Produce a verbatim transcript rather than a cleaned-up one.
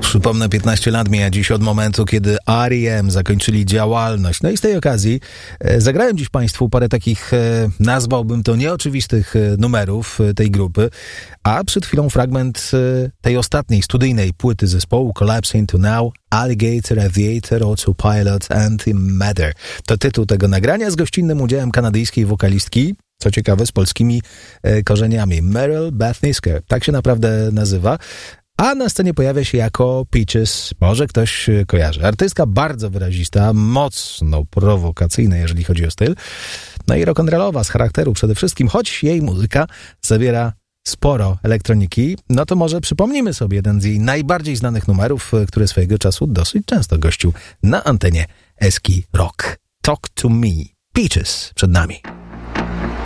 Przypomnę, piętnaście lat mija dziś od momentu, kiedy R E M zakończyli działalność. No i z tej okazji e, zagrałem dziś Państwu parę takich, e, nazwałbym to nieoczywistych e, numerów e, tej grupy, a przed chwilą fragment e, tej ostatniej studyjnej płyty zespołu Collapse Into Now, Alligator, Aviator, Autopilot, Antimatter. To tytuł tego nagrania z gościnnym udziałem kanadyjskiej wokalistki, co ciekawe, z polskimi e, korzeniami. Meryl Beth Nisker, tak się naprawdę nazywa. A na scenie pojawia się jako Peaches. Może ktoś kojarzy. Artystka bardzo wyrazista, mocno prowokacyjna, jeżeli chodzi o styl. No i rock'n'rollowa z charakteru przede wszystkim, choć jej muzyka zawiera sporo elektroniki. No to może przypomnijmy sobie jeden z jej najbardziej znanych numerów, który swojego czasu dosyć często gościł na antenie Eski Rock. Talk to Me. Peaches przed nami.